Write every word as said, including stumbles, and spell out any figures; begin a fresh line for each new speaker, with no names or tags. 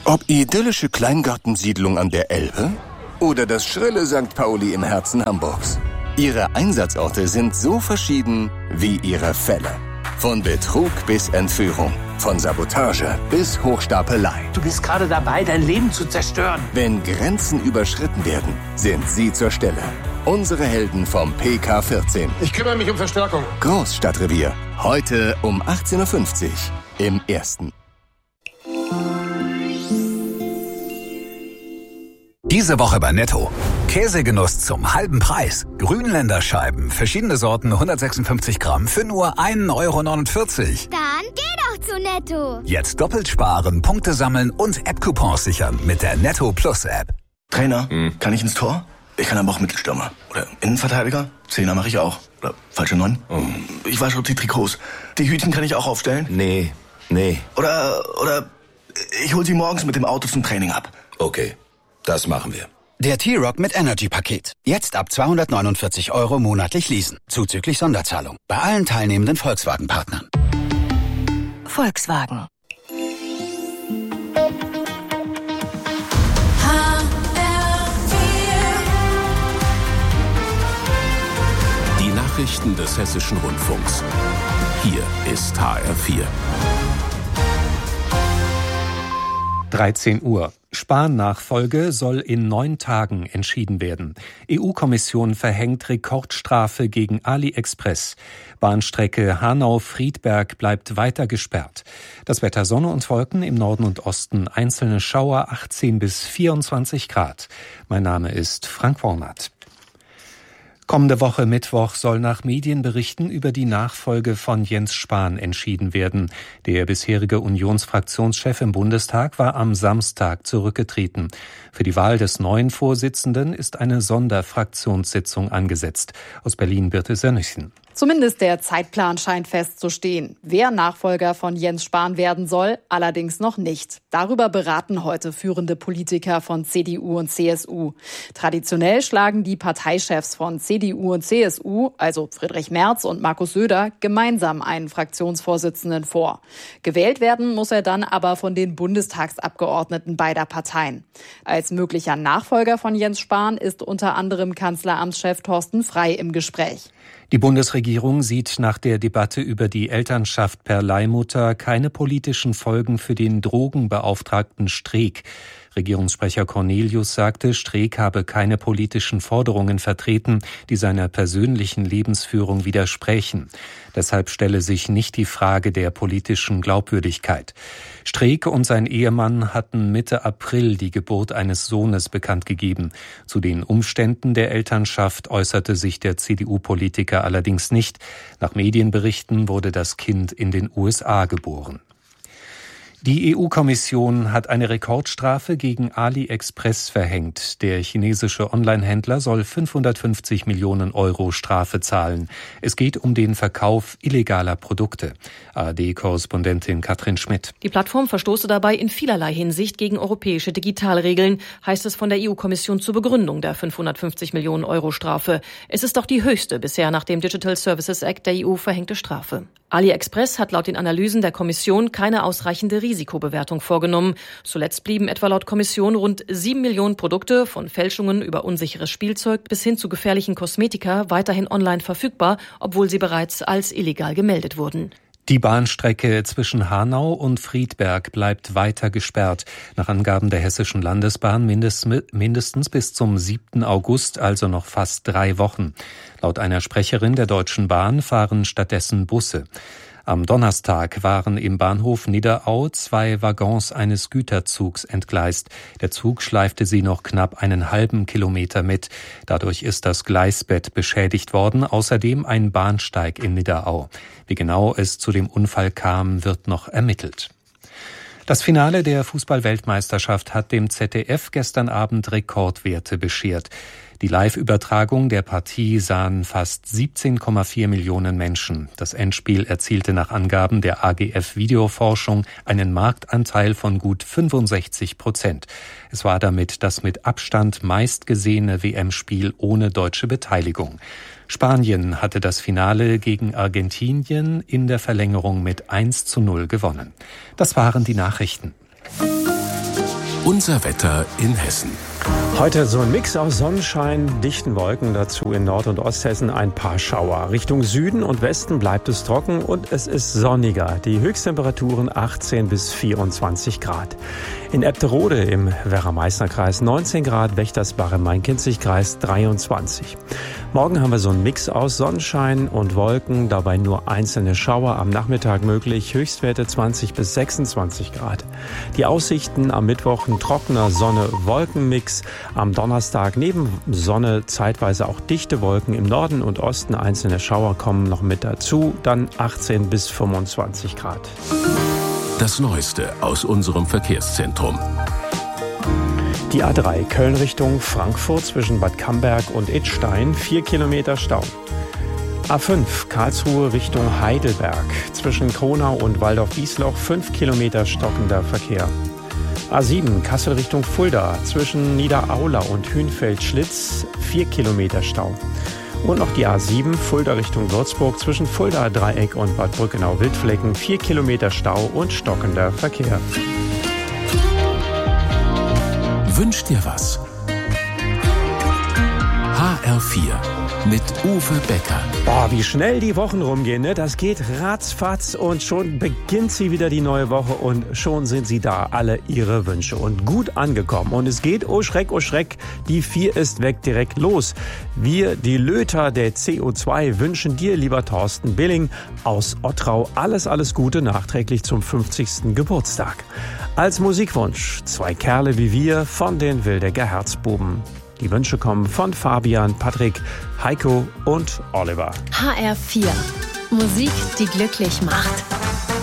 Ob idyllische Kleingartensiedlung an der Elbe oder das schrille Sankt Pauli im Herzen Hamburgs. Ihre Einsatzorte sind so verschieden wie ihre Fälle. Von Betrug bis Entführung, von Sabotage bis Hochstapelei.
Du bist gerade dabei, dein Leben zu zerstören.
Wenn Grenzen überschritten werden, sind sie zur Stelle. Unsere Helden vom P K vierzehn.
Ich kümmere mich um Verstärkung.
Großstadtrevier. Heute um achtzehn Uhr fünfzig im Ersten.
Diese Woche bei Netto. Käsegenuss zum halben Preis. Grünländer Scheiben, verschiedene Sorten, hundertsechsundfünfzig Gramm für nur ein Euro neunundvierzig.
Dann geh doch zu Netto.
Jetzt doppelt sparen, Punkte sammeln und App-Coupons sichern mit der Netto Plus App.
Trainer, hm. kann ich ins Tor? Ich kann aber auch Mittelstürmer. Oder Innenverteidiger? Zehner mache ich auch. Oder falsche Neun? Oh. Ich wasche die Trikots. Die Hütchen kann ich auch aufstellen?
Nee, nee.
Oder, oder ich hol sie morgens mit dem Auto zum Training ab.
Okay, das machen wir.
Der T-Rock mit Energy-Paket. Jetzt ab zweihundertneunundvierzig Euro monatlich leasen. Zuzüglich Sonderzahlung. Bei allen teilnehmenden Volkswagen-Partnern.
Volkswagen.
Die Nachrichten des Hessischen Rundfunks. Hier ist H R vier.
dreizehn Uhr. Spahn-Nachfolge soll in neun Tagen entschieden werden. E U-Kommission verhängt Rekordstrafe gegen AliExpress. Bahnstrecke Hanau-Friedberg bleibt weiter gesperrt. Das Wetter: Sonne und Wolken, im Norden und Osten einzelne Schauer, achtzehn bis vierundzwanzig Grad. Mein Name ist Frank Wornert. Kommende Woche Mittwoch soll nach Medienberichten über die Nachfolge von Jens Spahn entschieden werden. Der bisherige Unionsfraktionschef im Bundestag war am Samstag zurückgetreten. Für die Wahl des neuen Vorsitzenden ist eine Sonderfraktionssitzung angesetzt. Aus Berlin Birte Sönnigsen.
Zumindest der Zeitplan scheint festzustehen. Wer Nachfolger von Jens Spahn werden soll, allerdings noch nicht. Darüber beraten heute führende Politiker von C D U und C S U. Traditionell schlagen die Parteichefs von C D U und C S U, also Friedrich Merz und Markus Söder, gemeinsam einen Fraktionsvorsitzenden vor. Gewählt werden muss er dann aber von den Bundestagsabgeordneten beider Parteien. Als möglicher Nachfolger von Jens Spahn ist unter anderem Kanzleramtschef Thorsten Frey im Gespräch.
Die Bundesregierung sieht nach der Debatte über die Elternschaft per Leihmutter keine politischen Folgen für den Drogenbeauftragten Streeck. Regierungssprecher Cornelius sagte, Streeck habe keine politischen Forderungen vertreten, die seiner persönlichen Lebensführung widersprächen. Deshalb stelle sich nicht die Frage der politischen Glaubwürdigkeit. Streeck und sein Ehemann hatten Mitte April die Geburt eines Sohnes bekannt gegeben. Zu den Umständen der Elternschaft äußerte sich der C D U-Politiker allerdings nicht. Nach Medienberichten wurde das Kind in den U S A geboren. Die E U-Kommission hat eine Rekordstrafe gegen AliExpress verhängt. Der chinesische Onlinehändler soll fünfhundertfünfzig Millionen Euro Strafe zahlen. Es geht um den Verkauf illegaler Produkte. A R D-Korrespondentin Katrin Schmidt.
Die Plattform verstoße dabei in vielerlei Hinsicht gegen europäische Digitalregeln, heißt es von der E U-Kommission zur Begründung der fünfhundertfünfzig Millionen Euro Strafe. Es ist auch die höchste bisher nach dem Digital Services Act der E U verhängte Strafe. AliExpress hat laut den Analysen der Kommission keine ausreichende Risikobewertung vorgenommen. Zuletzt blieben etwa laut Kommission rund sieben Millionen Produkte, von Fälschungen über unsicheres Spielzeug bis hin zu gefährlichen Kosmetika, weiterhin online verfügbar, obwohl sie bereits als illegal gemeldet wurden.
Die Bahnstrecke zwischen Hanau und Friedberg bleibt weiter gesperrt. Nach Angaben der Hessischen Landesbahn mindestens bis zum siebten August, also noch fast drei Wochen. Laut einer Sprecherin der Deutschen Bahn fahren stattdessen Busse. Am Donnerstag waren im Bahnhof Niederau zwei Waggons eines Güterzugs entgleist. Der Zug schleifte sie noch knapp einen halben Kilometer mit. Dadurch ist das Gleisbett beschädigt worden, außerdem ein Bahnsteig in Niederau. Wie genau es zu dem Unfall kam, wird noch ermittelt. Das Finale der Fußball-Weltmeisterschaft hat dem Z D F gestern Abend Rekordwerte beschert. Die Live-Übertragung der Partie sahen fast siebzehn Komma vier Millionen Menschen. Das Endspiel erzielte nach Angaben der A G F Videoforschung einen Marktanteil von gut fünfundsechzig Prozent. Es war damit das mit Abstand meistgesehene W M-Spiel ohne deutsche Beteiligung. Spanien hatte das Finale gegen Argentinien in der Verlängerung mit eins zu null gewonnen. Das waren die Nachrichten.
Unser Wetter in Hessen.
Heute so ein Mix aus Sonnenschein, dichten Wolken, dazu in Nord- und Osthessen ein paar Schauer. Richtung Süden und Westen bleibt es trocken und es ist sonniger. Die Höchsttemperaturen achtzehn bis vierundzwanzig Grad. In Ebterode im Werra-Meißner-Kreis neunzehn Grad, Wächtersbach im Main-Kinzig-Kreis dreiundzwanzig. Morgen haben wir so einen Mix aus Sonnenschein und Wolken, dabei nur einzelne Schauer am Nachmittag möglich, Höchstwerte zwanzig bis sechsundzwanzig Grad. Die Aussichten am Mittwoch ein trockener Sonne-Wolken-Mix. Am Donnerstag neben Sonne zeitweise auch dichte Wolken im Norden und Osten. Einzelne Schauer kommen noch mit dazu. Dann achtzehn bis fünfundzwanzig Grad.
Das Neueste aus unserem Verkehrszentrum.
Die A drei Köln Richtung Frankfurt zwischen Bad Camberg und Idstein. Vier Kilometer Stau. A fünf Karlsruhe Richtung Heidelberg. Zwischen Kronau und Waldorf-Wiesloch. Fünf Kilometer stockender Verkehr. A sieben Kassel Richtung Fulda, zwischen Niederaula und Hünfeld-Schlitz, vier Kilometer Stau. Und noch die A sieben Fulda Richtung Würzburg, zwischen Fulda Dreieck und Bad Brückenau-Wildflecken, vier Kilometer Stau und stockender Verkehr.
Wünsch dir was? H R vier mit Uwe Becker.
Boah, wie schnell die Wochen rumgehen, ne? Das geht ratzfatz und schon beginnt sie wieder die neue Woche und schon sind sie da, alle ihre Wünsche und gut angekommen. Und es geht, oh Schreck, oh Schreck, die vier ist weg, direkt los. Wir, die Löter der C O zwei, wünschen dir, lieber Thorsten Billing aus Ottrau, alles, alles Gute nachträglich zum fünfzigsten Geburtstag. Als Musikwunsch zwei Kerle wie wir von den Wildecker Herzbuben. Die Wünsche kommen von Fabian, Patrick, Heiko und Oliver.
H R vier. Musik, die glücklich macht.